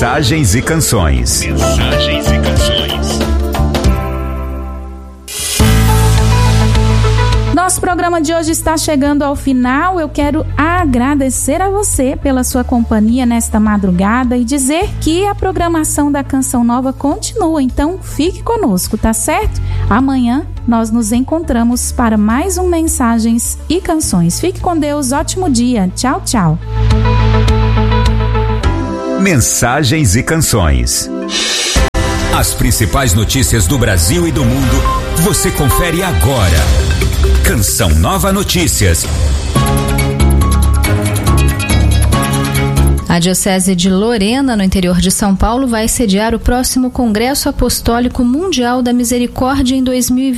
Mensagens e canções. Mensagens e canções. Nosso programa de hoje está chegando ao final. Eu quero agradecer a você pela sua companhia nesta madrugada e dizer que a programação da Canção Nova continua. Então fique conosco, tá certo? Amanhã nós nos encontramos para mais um Mensagens e Canções. Fique com Deus, ótimo dia. Tchau, tchau. Mensagens e canções. As principais notícias do Brasil e do mundo você confere agora. Canção Nova Notícias. A Diocese de Lorena, no interior de São Paulo, vai sediar o próximo Congresso Apostólico Mundial da Misericórdia em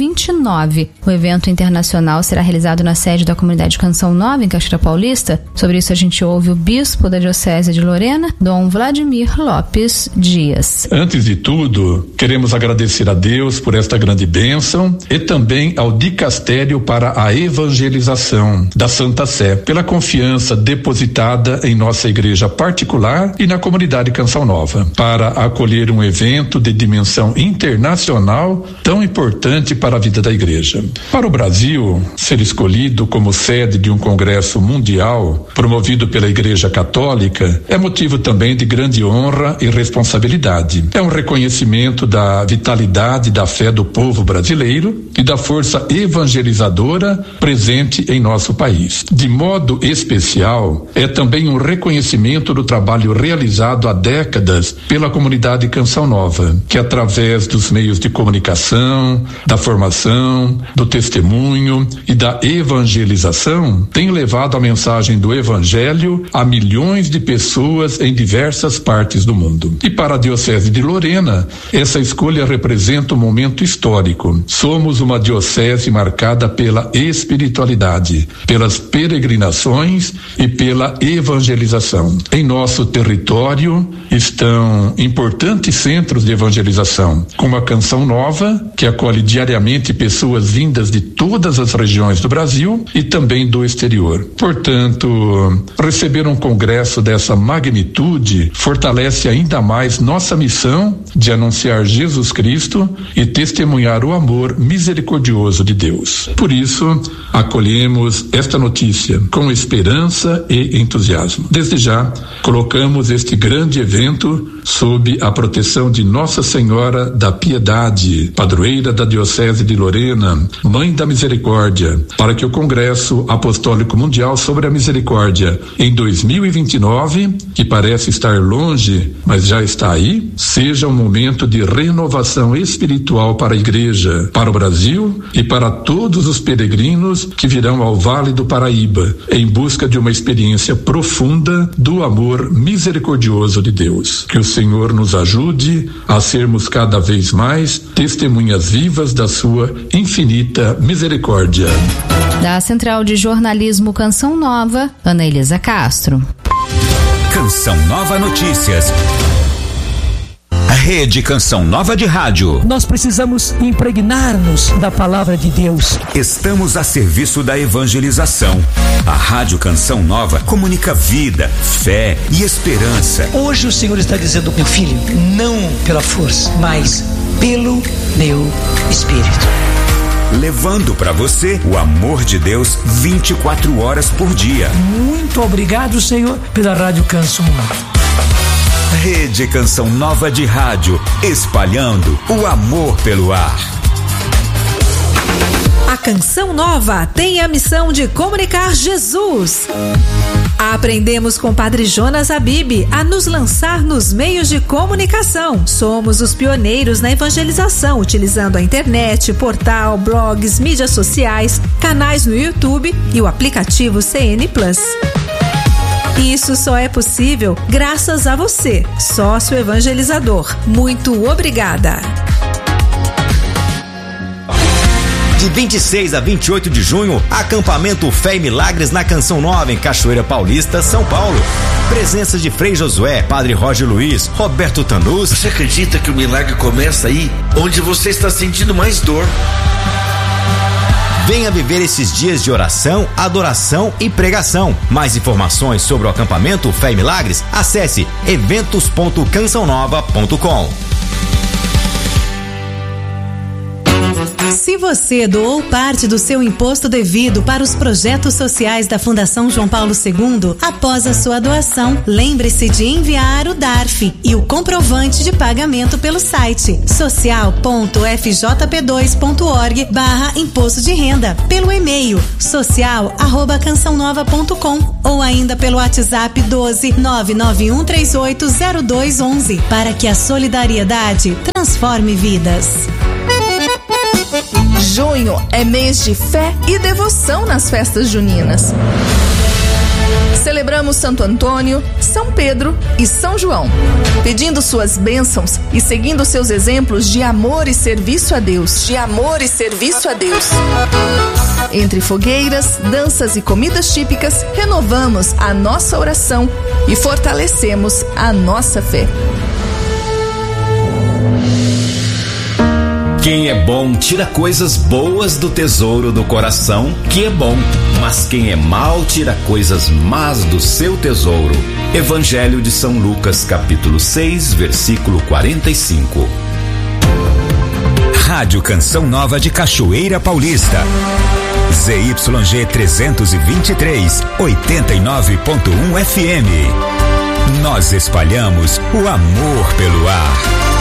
2029. O evento internacional será realizado na sede da Comunidade Canção Nova, em Cachoeira Paulista. Sobre isso a gente ouve o bispo da Diocese de Lorena, Dom Vladimir Lopes Dias. Antes de tudo, queremos agradecer a Deus por esta grande bênção e também ao Dicastério para a Evangelização da Santa Sé, pela confiança depositada em nossa igreja particular e na comunidade Canção Nova, para acolher um evento de dimensão internacional tão importante para a vida da igreja. Para o Brasil, ser escolhido como sede de um congresso mundial promovido pela Igreja Católica é motivo também de grande honra e responsabilidade. É um reconhecimento da vitalidade da fé do povo brasileiro e da força evangelizadora presente em nosso país. De modo especial, é também um reconhecimento do trabalho realizado há décadas pela comunidade Canção Nova, que através dos meios de comunicação, da formação, do testemunho e da evangelização, tem levado a mensagem do Evangelho a milhões de pessoas em diversas partes do mundo. E para a Diocese de Lorena, essa escolha representa um momento histórico. Somos uma diocese marcada pela espiritualidade, pelas peregrinações e pela evangelização. Em nosso território estão importantes centros de evangelização, como a Canção Nova, que acolhe diariamente pessoas vindas de todas as regiões do Brasil e também do exterior. Portanto, receber um congresso dessa magnitude fortalece ainda mais nossa missão de anunciar Jesus Cristo e testemunhar o amor misericordioso de Deus. Por isso, acolhemos esta notícia com esperança e entusiasmo. Desde já, colocamos este grande evento sob a proteção de Nossa Senhora da Piedade, padroeira da Diocese de Lorena, Mãe da Misericórdia, para que o Congresso Apostólico Mundial sobre a Misericórdia em 2029, que parece estar longe, mas já está aí, seja um momento de renovação espiritual para a Igreja, para o Brasil e para todos os peregrinos que virão ao Vale do Paraíba, em busca de uma experiência profunda do amor misericordioso de Deus. Que o Senhor nos ajude a sermos cada vez mais testemunhas vivas da sua infinita misericórdia. Da Central de Jornalismo Canção Nova, Ana Elisa Castro. Canção Nova Notícias. Rede Canção Nova de Rádio. Nós precisamos impregnar-nos da palavra de Deus. Estamos a serviço da evangelização. A Rádio Canção Nova comunica vida, fé e esperança. Hoje o Senhor está dizendo, meu filho, não pela força, mas pelo meu Espírito. Levando para você o amor de Deus 24 horas por dia. Muito obrigado, Senhor, pela Rádio Canção Nova. Rede Canção Nova de Rádio, espalhando o amor pelo ar. A Canção Nova tem a missão de comunicar Jesus. Aprendemos com Padre Jonas Habib a nos lançar nos meios de comunicação. Somos os pioneiros na evangelização, utilizando a internet, portal, blogs, mídias sociais, canais no YouTube e o aplicativo CN Plus. Isso só é possível graças a você, sócio evangelizador. Muito obrigada. De 26 a 28 de junho, acampamento Fé e Milagres na Canção Nova, em Cachoeira Paulista, São Paulo. Presenças de Frei Josué, Padre Roger Luiz, Roberto Tanus. Você acredita que o milagre começa aí, onde você está sentindo mais dor? Venha viver esses dias de oração, adoração e pregação. Mais informações sobre o acampamento Fé e Milagres, acesse eventos.cançãonova.com. Se você doou parte do seu imposto devido para os projetos sociais da Fundação João Paulo II, após a sua doação, lembre-se de enviar o DARF e o comprovante de pagamento pelo site social.fjp2.org/imposto de renda, pelo e-mail social@cançãonova.com ou ainda pelo WhatsApp 12 991380211 para que a solidariedade transforme vidas. Junho é mês de fé e devoção nas festas juninas. Celebramos Santo Antônio, São Pedro e São João, pedindo suas bênçãos e seguindo seus exemplos de amor e serviço a Deus. Entre fogueiras, danças e comidas típicas, renovamos a nossa oração e fortalecemos a nossa fé. Quem é bom tira coisas boas do tesouro do coração, que é bom, mas quem é mau tira coisas más do seu tesouro. Evangelho de São Lucas, capítulo 6, versículo 45. Rádio Canção Nova de Cachoeira Paulista. ZYG 323, 89.1 FM. Nós espalhamos o amor pelo ar.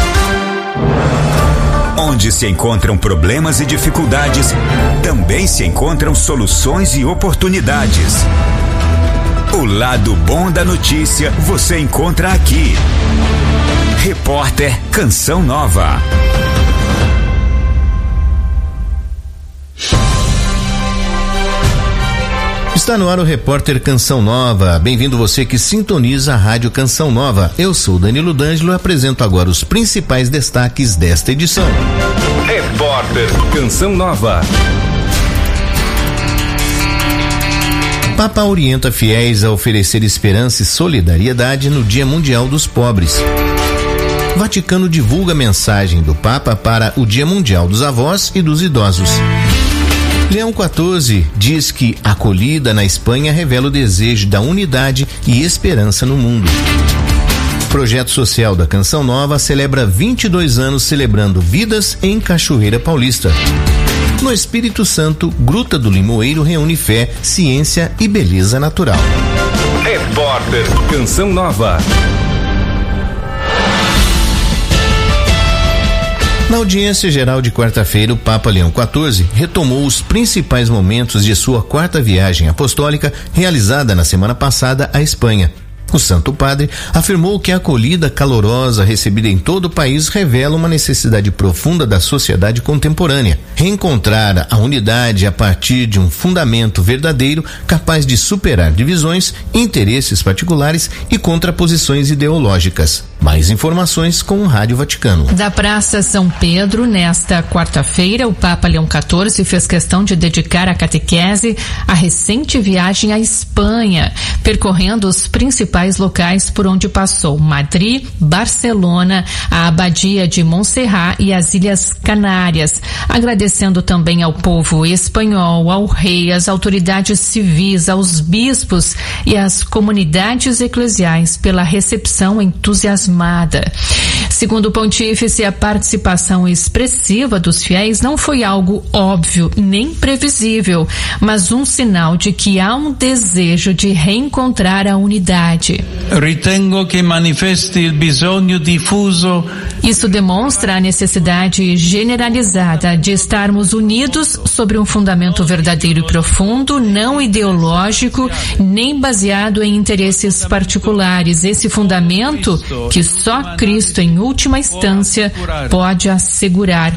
Onde se encontram problemas e dificuldades, também se encontram soluções e oportunidades. O lado bom da notícia você encontra aqui. Repórter Canção Nova. Está no ar o Repórter Canção Nova. Bem-vindo você que sintoniza a Rádio Canção Nova. Eu sou Danilo D'Angelo e apresento agora os principais destaques desta edição. Repórter Canção Nova. Papa orienta fiéis a oferecer esperança e solidariedade no Dia Mundial dos Pobres. Vaticano divulga mensagem do Papa para o Dia Mundial dos Avós e dos Idosos. Leão XIV diz que a acolhida na Espanha revela o desejo da unidade e esperança no mundo. O projeto social da Canção Nova celebra 22 anos celebrando vidas em Cachoeira Paulista. No Espírito Santo, Gruta do Limoeiro reúne fé, ciência e beleza natural. Repórter Canção Nova. Na audiência geral de quarta-feira, o Papa Leão XIV retomou os principais momentos de sua quarta viagem apostólica realizada na semana passada à Espanha. O Santo Padre afirmou que a acolhida calorosa recebida em todo o país revela uma necessidade profunda da sociedade contemporânea. Reencontrar a unidade a partir de um fundamento verdadeiro capaz de superar divisões, interesses particulares e contraposições ideológicas. Mais informações com o Rádio Vaticano. Da Praça São Pedro, nesta quarta-feira, o Papa Leão XIV fez questão de dedicar a catequese à recente viagem à Espanha, percorrendo os principais locais por onde passou: Madrid, Barcelona, a Abadia de Montserrat e as Ilhas Canárias, agradecendo também ao povo espanhol, ao rei, às autoridades civis, aos bispos e às comunidades eclesiais pela recepção entusiasmada. Segundo o pontífice, a participação expressiva dos fiéis não foi algo óbvio nem previsível, mas um sinal de que há um desejo de reencontrar a unidade. Ritengo che manifesti il bisogno diffuso. Isso demonstra a necessidade generalizada de estarmos unidos sobre um fundamento verdadeiro e profundo, não ideológico, nem baseado em interesses particulares. Esse fundamento que só Cristo, em última instância, pode assegurar.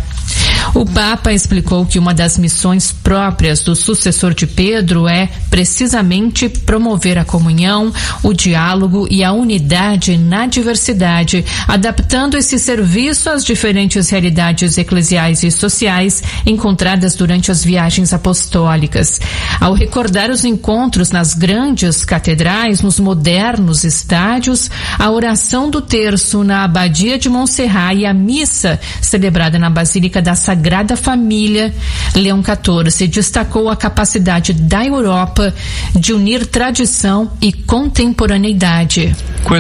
O Papa explicou que uma das missões próprias do sucessor de Pedro é precisamente promover a comunhão, o diálogo e a unidade na diversidade, adaptando esse serviço às diferentes realidades eclesiais e sociais encontradas durante as viagens apostólicas. Ao recordar os encontros nas grandes catedrais, nos modernos estádios, a oração do terço na Abadia de Montserrat e a missa celebrada na Basílica da Sagrada Sagrada Família, Leão XIV destacou a capacidade da Europa de unir tradição e contemporaneidade.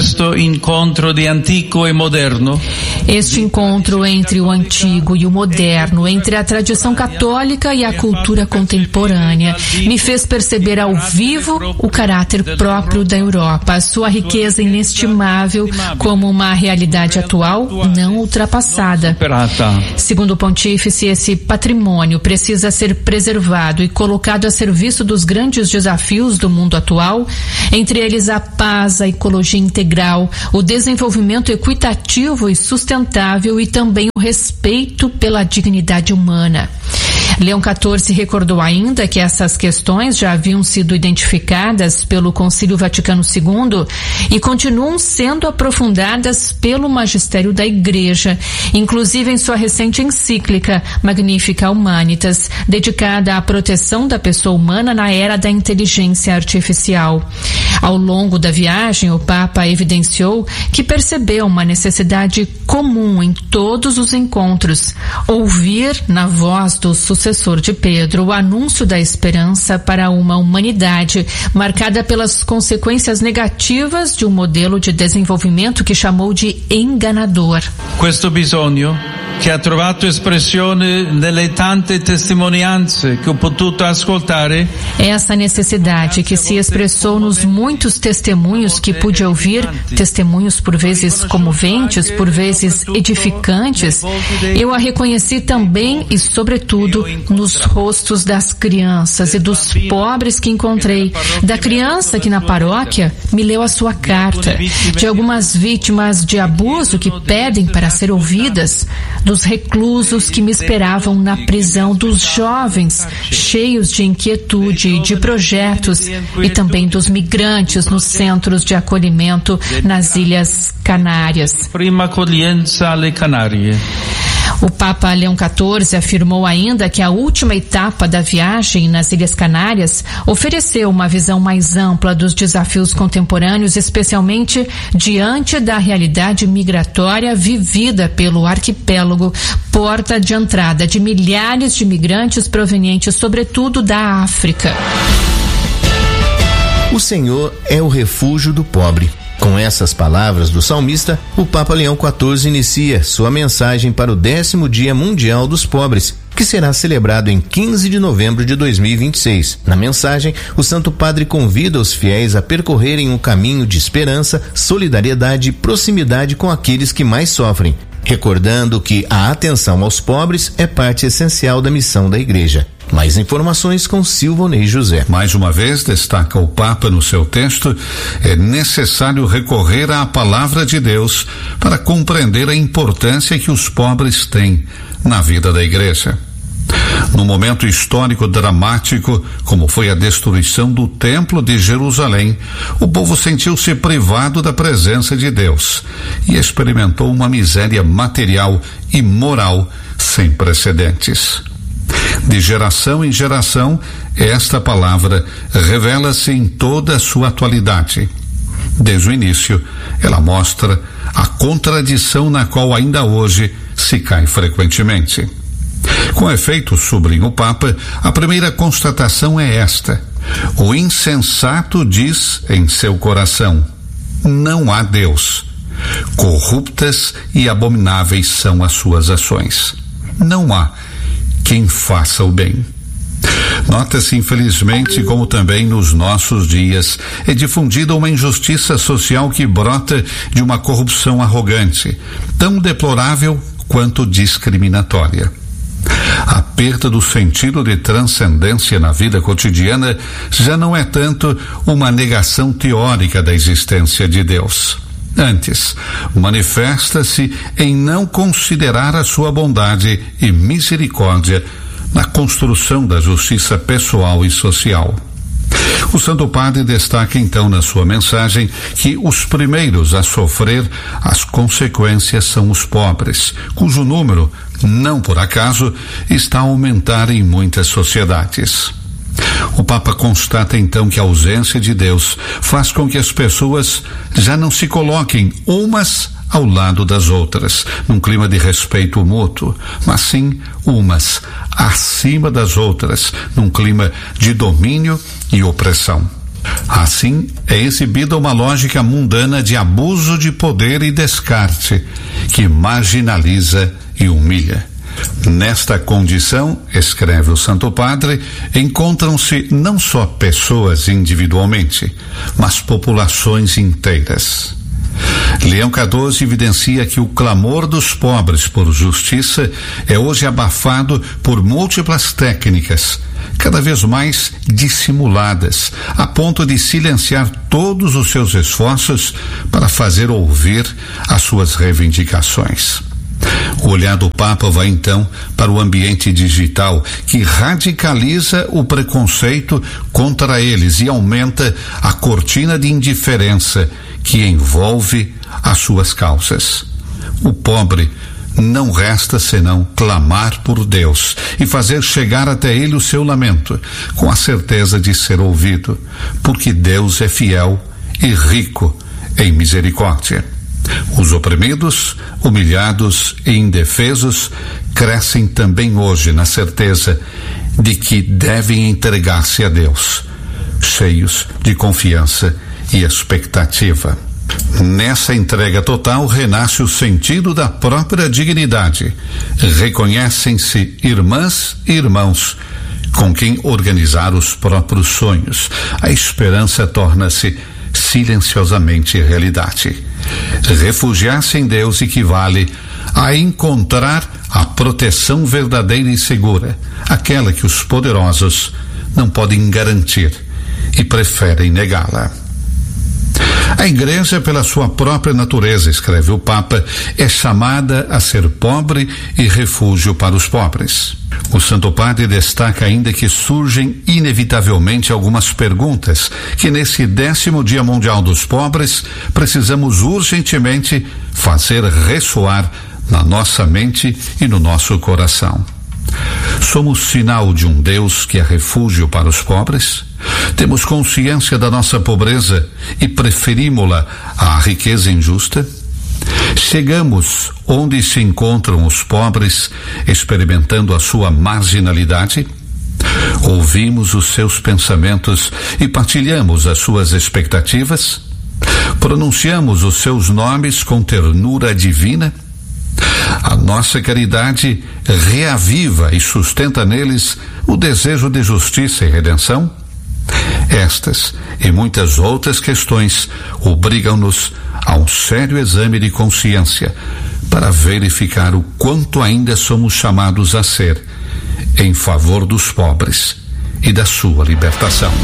Este encontro entre o antigo e o moderno, entre a tradição católica e a cultura contemporânea, me fez perceber ao vivo o caráter próprio da Europa, a sua riqueza inestimável como uma realidade atual não ultrapassada. Segundo o pontífice, esse patrimônio precisa ser preservado e colocado a serviço dos grandes desafios do mundo atual, entre eles a paz, a ecologia integral, o desenvolvimento equitativo e sustentável e também o respeito pela dignidade humana. Leão XIV recordou ainda que essas questões já haviam sido identificadas pelo Concílio Vaticano II e continuam sendo aprofundadas pelo magistério da Igreja, inclusive em sua recente encíclica Magnificat Humanitas, dedicada à proteção da pessoa humana na era da inteligência artificial. Ao longo da viagem, o Papa evidenciou que percebeu uma necessidade comum em todos os encontros: ouvir na voz do sucessor de Pedro o anúncio da esperança para uma humanidade marcada pelas consequências negativas de um modelo de desenvolvimento que chamou de enganador. Questo bisogno, che ha trovato espressione nelle tante testimonianze che ho potuto ascoltare. Essa necessidade que se expressou nos muitos testemunhos que pude ouvir, testemunhos por vezes comoventes, por vezes edificantes, eu a reconheci também e sobretudo nos rostos das crianças e dos pobres que encontrei, da criança que na paróquia me leu a sua carta, de algumas vítimas de abuso que pedem para ser ouvidas, dos reclusos que me esperavam na prisão, dos jovens cheios de inquietude e de projetos e também dos migrantes nos centros de acolhimento nas Ilhas Canárias. Prima accoglienza alle Canarie. O Papa Leão XIV afirmou ainda que a última etapa da viagem nas Ilhas Canárias ofereceu uma visão mais ampla dos desafios contemporâneos, especialmente diante da realidade migratória vivida pelo arquipélago, porta de entrada de milhares de migrantes provenientes, sobretudo, da África. O Senhor é o refúgio do pobre. Com essas palavras do salmista, o Papa Leão XIV inicia sua mensagem para o 10º Dia Mundial dos Pobres, que será celebrado em 15 de novembro de 2026. Na mensagem, o Santo Padre convida os fiéis a percorrerem um caminho de esperança, solidariedade e proximidade com aqueles que mais sofrem, recordando que a atenção aos pobres é parte essencial da missão da Igreja. Mais informações com Silvonei José. Mais uma vez, destaca o Papa no seu texto, é necessário recorrer à palavra de Deus para compreender a importância que os pobres têm na vida da Igreja. No momento histórico dramático, como foi a destruição do Templo de Jerusalém, o povo sentiu-se privado da presença de Deus e experimentou uma miséria material e moral sem precedentes. De geração em geração, esta palavra revela-se em toda a sua atualidade. Desde o início, ela mostra a contradição na qual ainda hoje se cai frequentemente. Com efeito, sublinha o Papa, a primeira constatação é esta: o insensato diz em seu coração: não há Deus. Corruptas e abomináveis são as suas ações. Não há quem faça o bem. Nota-se, infelizmente, como também nos nossos dias, é difundida uma injustiça social que brota de uma corrupção arrogante, tão deplorável quanto discriminatória. A perda do sentido de transcendência na vida cotidiana já não é tanto uma negação teórica da existência de Deus. Antes, manifesta-se em não considerar a sua bondade e misericórdia na construção da justiça pessoal e social. O Santo Padre destaca então na sua mensagem que os primeiros a sofrer as consequências são os pobres, cujo número, não por acaso, está a aumentar em muitas sociedades. O Papa constata então que a ausência de Deus faz com que as pessoas já não se coloquem umas ao lado das outras, num clima de respeito mútuo, mas sim umas acima das outras, num clima de domínio e opressão. Assim, é exibida uma lógica mundana de abuso de poder e descarte, que marginaliza e humilha. Nesta condição, escreve o Santo Padre, encontram-se não só pessoas individualmente, mas populações inteiras. Leão XIV evidencia que o clamor dos pobres por justiça é hoje abafado por múltiplas técnicas, cada vez mais dissimuladas, a ponto de silenciar todos os seus esforços para fazer ouvir as suas reivindicações. O olhar do Papa vai então para o ambiente digital, que radicaliza o preconceito contra eles e aumenta a cortina de indiferença que envolve as suas causas. O pobre não resta senão clamar por Deus e fazer chegar até ele o seu lamento, com a certeza de ser ouvido, porque Deus é fiel e rico em misericórdia. Os oprimidos, humilhados e indefesos crescem também hoje na certeza de que devem entregar-se a Deus, cheios de confiança e expectativa. Nessa entrega total renasce o sentido da própria dignidade. Reconhecem-se irmãs e irmãos com quem organizar os próprios sonhos. A esperança torna-se silenciosamente realidade. Refugiar-se em Deus equivale a encontrar a proteção verdadeira e segura, aquela que os poderosos não podem garantir e preferem negá-la. A Igreja, pela sua própria natureza, escreve o Papa, é chamada a ser pobre e refúgio para os pobres. O Santo Padre destaca ainda que surgem inevitavelmente algumas perguntas que nesse 10º Dia Mundial dos Pobres precisamos urgentemente fazer ressoar na nossa mente e no nosso coração. Somos sinal de um Deus que é refúgio para os pobres? Temos consciência da nossa pobreza e preferimos-la à riqueza injusta? Chegamos onde se encontram os pobres, experimentando a sua marginalidade? Ouvimos os seus pensamentos e partilhamos as suas expectativas? Pronunciamos os seus nomes com ternura divina? A nossa caridade reaviva e sustenta neles o desejo de justiça e redenção? Estas e muitas outras questões obrigam-nos a um sério exame de consciência para verificar o quanto ainda somos chamados a ser em favor dos pobres e da sua libertação.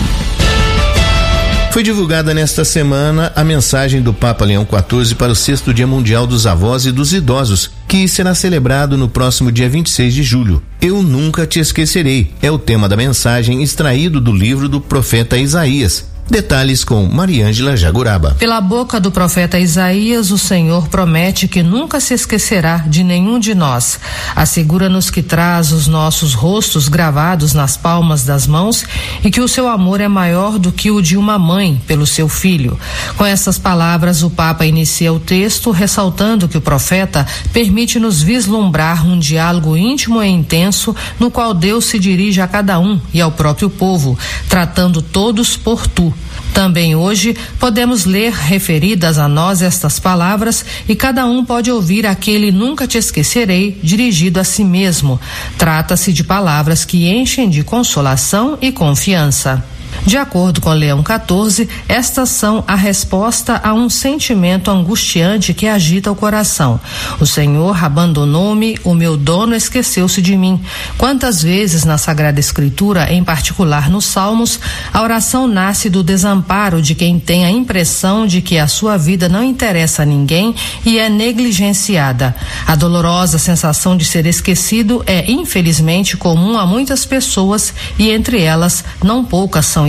Foi divulgada nesta semana a mensagem do Papa Leão XIV para o 6º Dia Mundial dos Avós e dos Idosos, que será celebrado no próximo dia 26 de julho. Eu nunca te esquecerei é o tema da mensagem extraído do livro do profeta Isaías. Detalhes com Mariângela Jaguraba. Pela boca do profeta Isaías, o Senhor promete que nunca se esquecerá de nenhum de nós. Assegura-nos que traz os nossos rostos gravados nas palmas das mãos e que o seu amor é maior do que o de uma mãe pelo seu filho. Com essas palavras, o Papa inicia o texto ressaltando que o profeta permite-nos vislumbrar um diálogo íntimo e intenso no qual Deus se dirige a cada um e ao próprio povo, tratando todos por tu. Também hoje podemos ler referidas a nós estas palavras e cada um pode ouvir aquele nunca te esquecerei dirigido a si mesmo. Trata-se de palavras que enchem de consolação e confiança. De acordo com Leão XIV, estas são a resposta a um sentimento angustiante que agita o coração. O Senhor abandonou-me, o meu dono esqueceu-se de mim. Quantas vezes na Sagrada Escritura, em particular nos Salmos, a oração nasce do desamparo de quem tem a impressão de que a sua vida não interessa a ninguém e é negligenciada. A dolorosa sensação de ser esquecido é infelizmente comum a muitas pessoas e entre elas não poucas são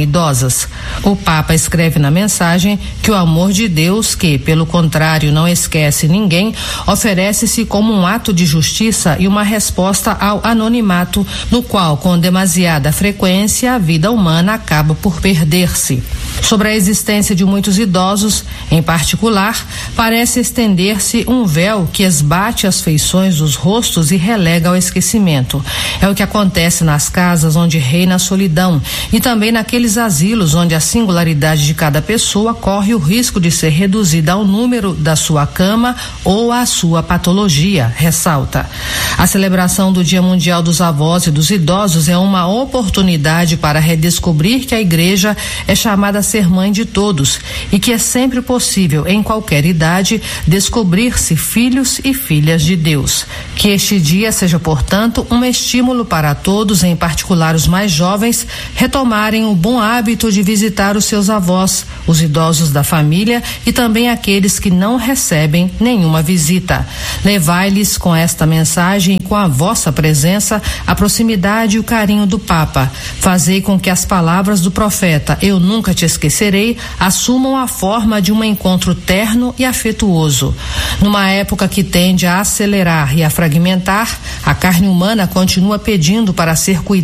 idosas. O Papa escreve na mensagem que o amor de Deus, que, pelo contrário, não esquece ninguém, oferece-se como um ato de justiça e uma resposta ao anonimato, no qual, com demasiada frequência, a vida humana acaba por perder-se. Sobre a existência de muitos idosos, em particular, parece estender-se um véu que esbate as feições dos rostos e relega ao esquecimento. É o que acontece nas casas onde reina a solidão e também naqueles asilos onde a singularidade de cada pessoa corre o risco de ser reduzida ao número da sua cama ou à sua patologia, ressalta. A celebração do Dia Mundial dos Avós e dos Idosos é uma oportunidade para redescobrir que a Igreja é chamada a ser mãe de todos e que é sempre possível, em qualquer idade, descobrir-se filhos e filhas de Deus. Que este dia seja, portanto, um estímulo para todos, em particular os mais jovens, retomarem o bom hábito de visitar os seus avós, os idosos da família e também aqueles que não recebem nenhuma visita. Levai-lhes com esta mensagem e com a vossa presença a proximidade e o carinho do Papa. Fazei com que as palavras do profeta "Eu nunca te esquecerei" assumam a forma de um encontro terno e afetuoso. Numa época que tende a acelerar e a fragmentar, a carne humana continua pedindo para ser cuidada